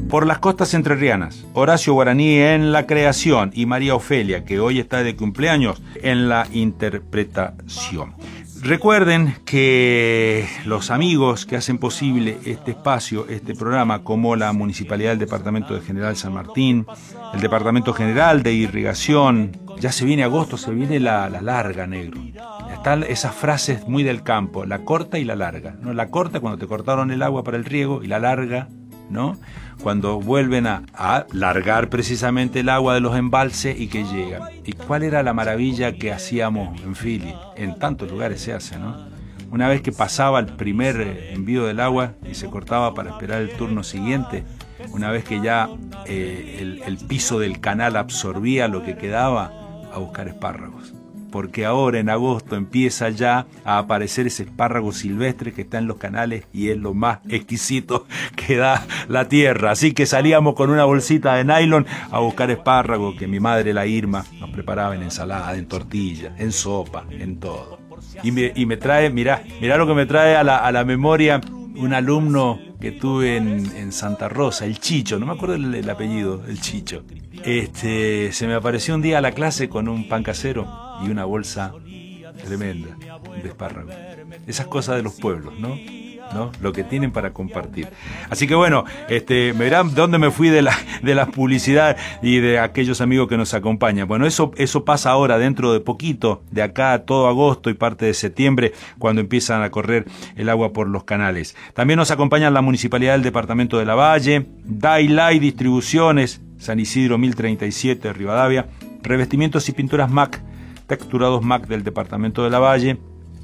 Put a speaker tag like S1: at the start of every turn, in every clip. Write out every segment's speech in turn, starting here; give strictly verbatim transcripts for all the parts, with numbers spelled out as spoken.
S1: Por las costas entrerrianas, Horacio Guaraní en la creación y María Ofelia, que hoy está de cumpleaños, en la interpretación. Recuerden que los amigos que hacen posible este espacio, este programa, como la Municipalidad del Departamento de General San Martín, el Departamento General de Irrigación, ya se viene agosto, se viene la, la larga, negro. Están esas frases muy del campo, la corta y la larga, ¿no? La corta cuando te cortaron el agua para el riego y la larga, ¿no? Cuando vuelven a, a largar precisamente el agua de los embalses y que llegan. ¿Y cuál era la maravilla que hacíamos en Philly? En tantos lugares se hace, ¿no? Una vez que pasaba el primer envío del agua y se cortaba para esperar el turno siguiente, una vez que ya eh, el, el piso del canal absorbía lo que quedaba, a buscar espárragos. Porque ahora en agosto empieza ya a aparecer ese espárrago silvestre que está en los canales y es lo más exquisito que da la tierra. Así que salíamos con una bolsita de nylon a buscar espárrago que mi madre, la Irma, nos preparaba en ensalada, en tortilla, en sopa, en todo. Y me, y me trae, mirá, mirá lo que me trae a la, a la memoria un alumno que tuve en, en Santa Rosa, el Chicho, no me acuerdo el, el apellido, el Chicho. Este, se me apareció un día a la clase con un pan casero y una bolsa tremenda de espárragos. Esas cosas de los pueblos, ¿no? ¿No? Lo que tienen para compartir. Así que bueno, este, me verán dónde me fui de la, de la publicidad y de aquellos amigos que nos acompañan. Bueno, eso, eso pasa ahora, dentro de poquito, de acá a todo agosto y parte de septiembre, cuando empiezan a correr el agua por los canales. También nos acompañan la Municipalidad del Departamento de Lavalle, Daylight Distribuciones, San Isidro mil treinta y siete, Rivadavia, Revestimientos y Pinturas M A C, Texturados M A C del Departamento de Lavalle,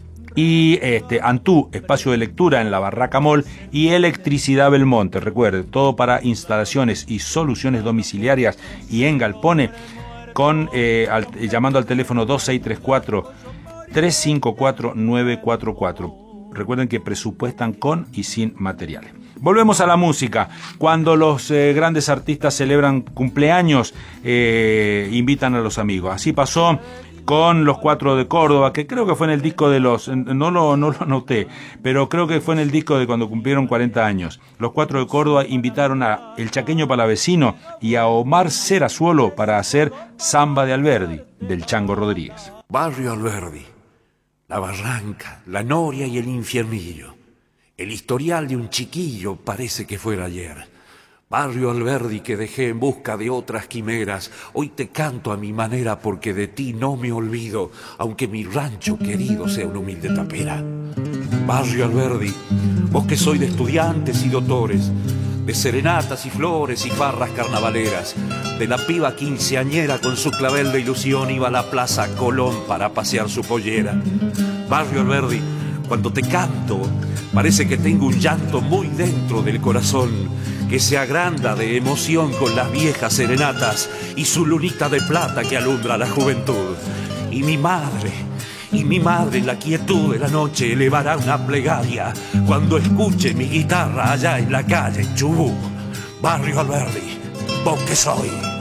S1: y este, Antú, espacio de lectura en la Barraca Mall, y Electricidad Belmonte. Recuerde, todo para instalaciones y soluciones domiciliarias y en galpones, con, eh, al, llamando al teléfono dos seis tres cuatro, tres cinco cuatro, nueve cuatro cuatro. Recuerden que presupuestan con y sin materiales. Volvemos a la música. Cuando los eh, grandes artistas celebran cumpleaños, eh, invitan a los amigos. Así pasó con los Cuatro de Córdoba, que creo que fue en el disco de los, no lo, no lo anoté, pero creo que fue en el disco de cuando cumplieron cuarenta años. Los Cuatro de Córdoba invitaron a El Chaqueño Palavecino y a Omar Serazuelo para hacer Samba de Alberdi, del Chango Rodríguez.
S2: Barrio Alberdi, la barranca, la noria y el infiernillo. El historial de un chiquillo parece que fuera ayer. Barrio Alberdi que dejé en busca de otras quimeras, hoy te canto a mi manera porque de ti no me olvido, aunque mi rancho querido sea una humilde tapera. Barrio Alberdi, vos que sois de estudiantes y doctores, de serenatas y flores y farras carnavaleras, de la piba quinceañera con su clavel de ilusión iba a la Plaza Colón para pasear su pollera. Barrio Alberdi, cuando te canto, parece que tengo un llanto muy dentro del corazón, que se agranda de emoción con las viejas serenatas y su lunita de plata que alumbra la juventud. Y mi madre, y mi madre en la quietud de la noche elevará una plegaria cuando escuche mi guitarra allá en la calle en Chubut. Barrio Alberdi, vos que sois.